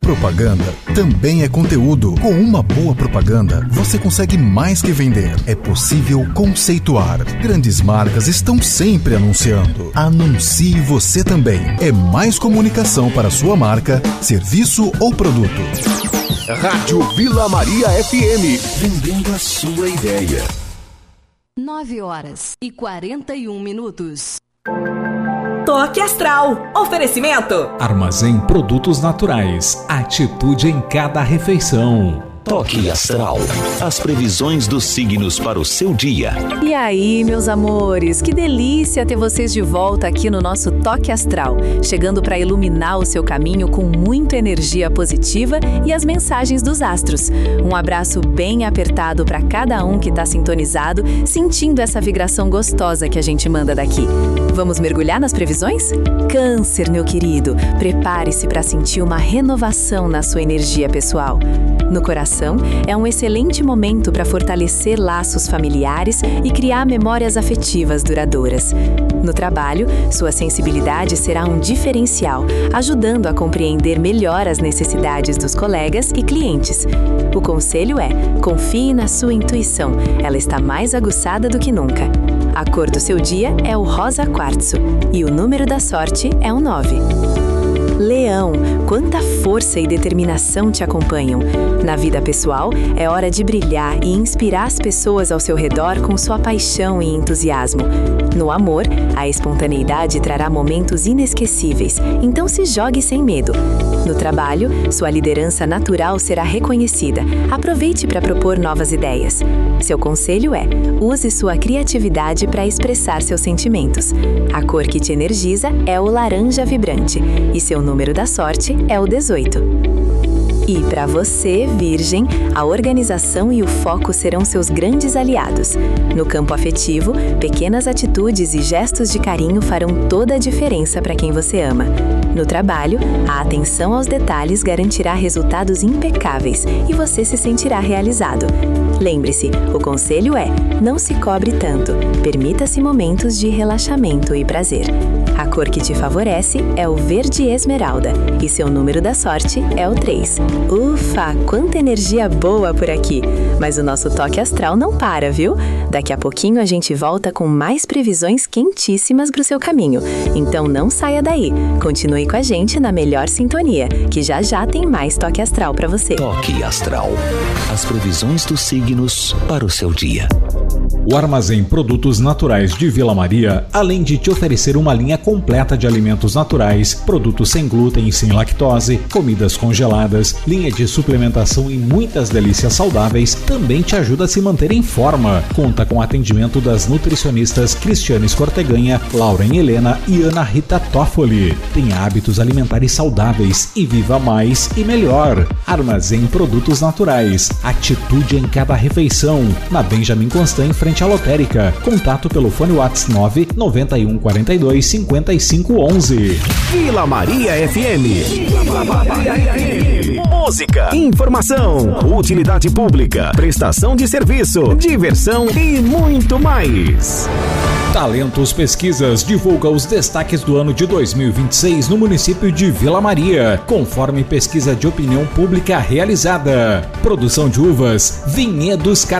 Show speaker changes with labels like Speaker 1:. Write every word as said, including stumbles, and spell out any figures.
Speaker 1: Propaganda também é conteúdo. Com uma boa propaganda, você consegue mais que vender. É possível conceituar. Grandes marcas estão sempre anunciando. Anuncie você também. É mais comunicação para sua marca, serviço ou produto.
Speaker 2: Rádio Vila Maria F M, vendendo a sua ideia.
Speaker 3: nove horas e quarenta e um minutos.
Speaker 4: Toque Astral. Oferecimento.
Speaker 5: Armazém Produtos Naturais. Atitude em cada refeição.
Speaker 2: Toque Astral. As previsões dos signos para o seu dia.
Speaker 6: E aí, meus amores, que delícia ter vocês de volta aqui no nosso Toque Astral, chegando para iluminar o seu caminho com muita energia positiva e as mensagens dos astros. Um abraço bem apertado para cada um que está sintonizado, sentindo essa vibração gostosa que a gente manda daqui. Vamos mergulhar nas previsões? Câncer, meu querido, prepare-se para sentir uma renovação na sua energia pessoal. No coração, é um excelente momento para fortalecer laços familiares e criar memórias afetivas duradouras. No trabalho, sua sensibilidade será um diferencial, ajudando a compreender melhor as necessidades dos colegas e clientes. O conselho é: confie na sua intuição, ela está mais aguçada do que nunca. A cor do seu dia é o rosa quartzo e o número da sorte é o nove. Leão, quanta força e determinação te acompanham. Na vida pessoal, é hora de brilhar e inspirar as pessoas ao seu redor com sua paixão e entusiasmo. No amor, a espontaneidade trará momentos inesquecíveis, então se jogue sem medo. No trabalho, sua liderança natural será reconhecida. Aproveite para propor novas ideias. Seu conselho é: use sua criatividade para expressar seus sentimentos. A cor que te energiza é o laranja vibrante e seu número da sorte é o dezoito. E para você, Virgem, a organização e o foco serão seus grandes aliados. No campo afetivo, pequenas atitudes e gestos de carinho farão toda a diferença para quem você ama. No trabalho, a atenção aos detalhes garantirá resultados impecáveis e você se sentirá realizado. Lembre-se, o conselho é: não se cobre tanto, permita-se momentos de relaxamento e prazer. A cor que te favorece é o verde esmeralda e seu número da sorte é o três. Ufa, quanta energia boa por aqui! Mas o nosso toque astral não para, viu? Daqui a pouquinho a gente volta com mais previsões quentíssimas para o seu caminho. Então não saia daí, continue com a gente na melhor sintonia, que já já tem mais toque astral para você.
Speaker 2: Toque Astral. As previsões dos signos para o seu dia.
Speaker 5: O Armazém Produtos Naturais de Vila Maria, além de te oferecer uma linha completa de alimentos naturais, produtos sem glúten e sem lactose, comidas congeladas, linha de suplementação e muitas delícias saudáveis, também te ajuda a se manter em forma. Conta com o atendimento das nutricionistas Cristiane Escorteganha, Lauren Helena e Ana Rita Toffoli. Tenha hábitos alimentares saudáveis e viva mais e melhor. Armazém Produtos Naturais. Atitude em cada refeição. Na Benjamin Constant, em frente à lotérica. Contato pelo fone WhatsApp nove nove um quatro dois cinco cinco um um.
Speaker 2: Vila Maria F M. Vila Maria F M. Música, informação, utilidade pública, prestação de serviço, diversão e muito mais.
Speaker 5: Talentos Pesquisas divulga os destaques do ano de dois mil e vinte e seis no município de Vila Maria, conforme pesquisa de opinião pública realizada. Produção de uvas, vinhedos